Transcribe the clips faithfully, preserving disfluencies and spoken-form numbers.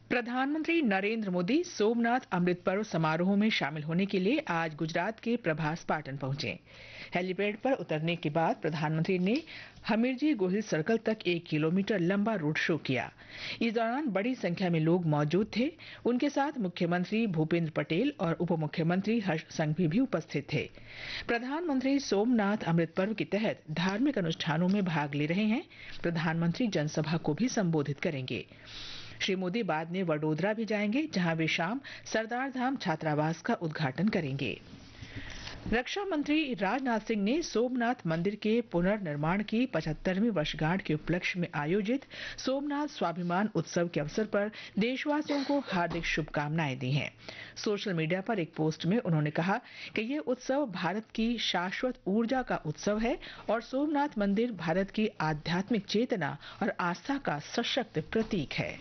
प्रधानमंत्री नरेंद्र मोदी सोमनाथ अमृत पर्व समारोह में शामिल होने के लिए आज गुजरात के प्रभास पाटन पहुंचे। हेलीपैड पर उतरने के बाद प्रधानमंत्री ने हमीरजी गोहिल सर्कल तक एक किलोमीटर लंबा रोड शो किया। इस दौरान बड़ी संख्या में लोग मौजूद थे। उनके साथ मुख्यमंत्री भूपेंद्र पटेल और उप मुख्यमंत्री हर्ष संघवी भी उपस्थित थे। प्रधानमंत्री सोमनाथ अमृत पर्व के तहत धार्मिक अनुष्ठानों में भाग ले रहे हैं। प्रधानमंत्री जनसभा को भी संबोधित करेंगे। श्री मोदी बाद में वडोदरा भी जाएंगे, जहां वे शाम सरदार धाम छात्रावास का उद्घाटन करेंगे। रक्षा मंत्री राजनाथ सिंह ने सोमनाथ मंदिर के पुनर्निर्माण की पचहत्तरवीं वर्षगांठ के उपलक्ष्य में आयोजित सोमनाथ स्वाभिमान उत्सव के अवसर पर देशवासियों को हार्दिक शुभकामनाएं दी हैं। सोशल मीडिया पर एक पोस्ट में उन्होंने कहा कि ये उत्सव भारत की शाश्वत ऊर्जा का उत्सव है और सोमनाथ मंदिर भारत की आध्यात्मिक चेतना और आस्था का सशक्त प्रतीक है।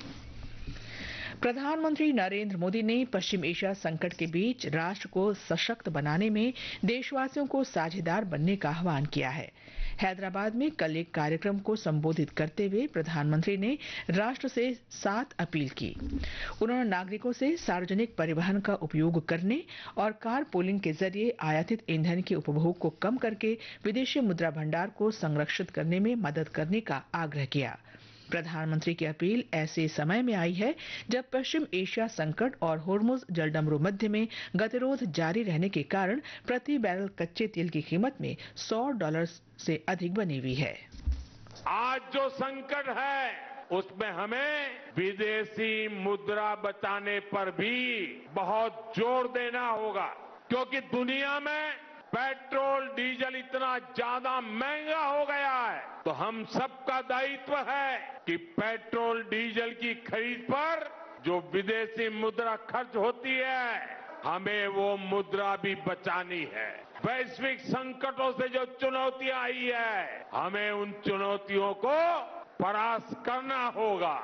प्रधानमंत्री नरेंद्र मोदी ने पश्चिम एशिया संकट के बीच राष्ट्र को सशक्त बनाने में देशवासियों को साझेदार बनने का आह्वान किया है। हैदराबाद में कल एक कार्यक्रम को संबोधित करते हुए प्रधानमंत्री ने राष्ट्र से सात अपील की। उन्होंने नागरिकों से सार्वजनिक परिवहन का उपयोग करने और कार पूलिंग के जरिए आयातित ईंधन के उपभोग को कम करके विदेशी मुद्रा भंडार को संरक्षित करने में मदद करने का आग्रह किया। प्रधानमंत्री की अपील ऐसे समय में आई है जब पश्चिम एशिया संकट और होर्मुज जलडमरू मध्य में गतिरोध जारी रहने के कारण प्रति बैरल कच्चे तेल की कीमत में सौ डॉलर से अधिक बनी हुई है। आज जो संकट है उसमें हमें विदेशी मुद्रा बचाने पर भी बहुत जोर देना होगा, क्योंकि दुनिया में पेट्रोल डीजल इतना ज्यादा महंगा हो गया है। तो हम सबका दायित्व है कि पेट्रोल डीजल की खरीद पर जो विदेशी मुद्रा खर्च होती है, हमें वो मुद्रा भी बचानी है। वैश्विक संकटों से जो चुनौतियां आई है, हमें उन चुनौतियों को परास्त करना होगा।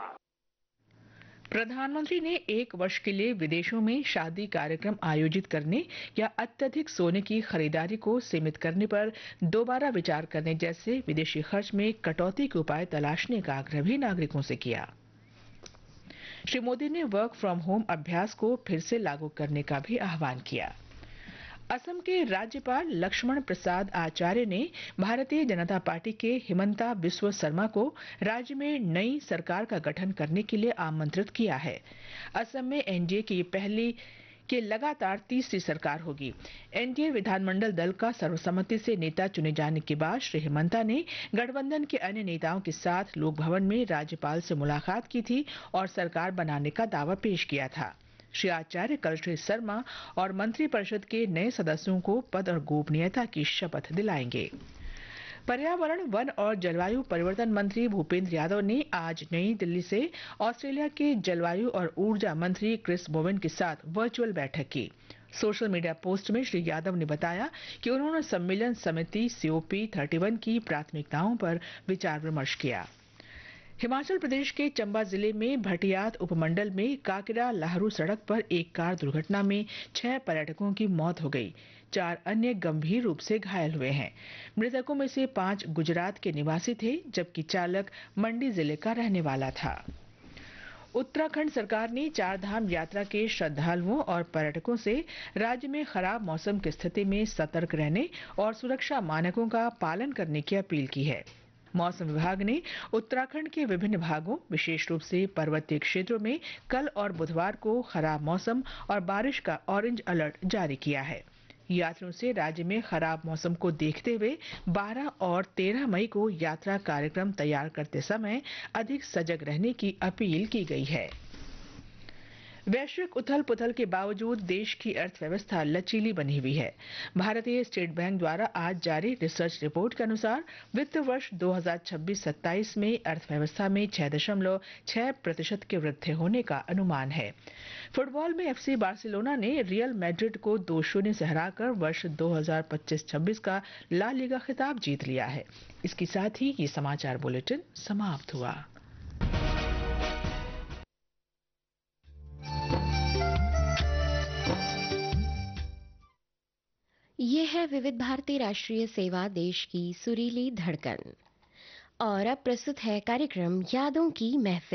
प्रधानमंत्री ने एक वर्ष के लिए विदेशों में शादी कार्यक्रम आयोजित करने या अत्यधिक सोने की खरीदारी को सीमित करने पर दोबारा विचार करने जैसे विदेशी खर्च में कटौती के उपाय तलाशने का आग्रह भी नागरिकों से किया। श्री मोदी ने वर्क फ्रॉम होम अभ्यास को फिर से लागू करने का भी आह्वान किया। असम के राज्यपाल लक्ष्मण प्रसाद आचार्य ने भारतीय जनता पार्टी के हिमंता बिस्व शर्मा को राज्य में नई सरकार का गठन करने के लिए आमंत्रित किया है। असम में एनडीए की पहली के लगातार तीसरी सरकार होगी। एनडीए विधानमंडल दल का सर्वसम्मति से नेता चुने जाने के बाद श्री हिमंता ने गठबंधन के अन्य नेताओं के साथ लोक भवन में राज्यपाल से मुलाकात की थी और सरकार बनाने का दावा पेश किया था। श्री आचार्य कल श्री शर्मा और मंत्रिपरिषद के नए सदस्यों को पद और गोपनीयता की शपथ दिलाएंगे। पर्यावरण, वन और जलवायु परिवर्तन मंत्री भूपेंद्र यादव ने आज नई दिल्ली से ऑस्ट्रेलिया के जलवायु और ऊर्जा मंत्री क्रिस बोवेन के साथ वर्चुअल बैठक की। सोशल मीडिया पोस्ट में श्री यादव ने बताया कि उन्होंने सम्मेलन समिति सीओपी इकतीस की प्राथमिकताओं पर विचार विमर्श किया। हिमाचल प्रदेश के चंबा जिले में भटियात उपमंडल में काकिरा लाहरू सड़क पर एक कार दुर्घटना में छह पर्यटकों की मौत हो गई। चार अन्य गंभीर रूप से घायल हुए हैं। मृतकों में से पांच गुजरात के निवासी थे, जबकि चालक मंडी जिले का रहने वाला था। उत्तराखंड सरकार ने चार धाम यात्रा के श्रद्धालुओं और पर्यटकों से राज्य में खराब मौसम की स्थिति में सतर्क रहने और सुरक्षा मानकों का पालन करने की अपील की है। मौसम विभाग ने उत्तराखंड के विभिन्न भागों, विशेष रूप से पर्वतीय क्षेत्रों में कल और बुधवार को खराब मौसम और बारिश का ऑरेंज अलर्ट जारी किया है। यात्रियों से राज्य में खराब मौसम को देखते हुए बारह और तेरह मई को यात्रा कार्यक्रम तैयार करते समय अधिक सजग रहने की अपील की गई है। वैश्विक उथल पुथल के बावजूद देश की अर्थव्यवस्था लचीली बनी हुई है। भारतीय स्टेट बैंक द्वारा आज जारी रिसर्च रिपोर्ट के अनुसार वित्त वर्ष दो हज़ार छब्बीस सत्ताईस में अर्थव्यवस्था में छह दशमलव छह प्रतिशत के वृद्धि होने का अनुमान है। फुटबॉल में एफसी बार्सिलोना ने रियल मैड्रिड को दो शून्य से हराकर वर्ष दो हज़ार पच्चीस छब्बीस का ला लीगा खिताब जीत लिया है। इसके साथ ही ये समाचार बुलेटिन समाप्त हुआ। ये है विविध भारती राष्ट्रीय सेवा, देश की सुरीली धड़कन। और अब प्रस्तुत है कार्यक्रम यादों की महफिल।